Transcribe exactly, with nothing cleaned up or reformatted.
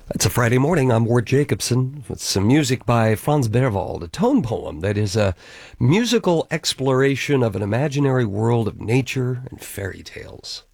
It's a Friday morning. I'm Ward Jacobson with some music by Franz Berwald, a tone poem that is a musical exploration of an imaginary world of nature and fairy tales.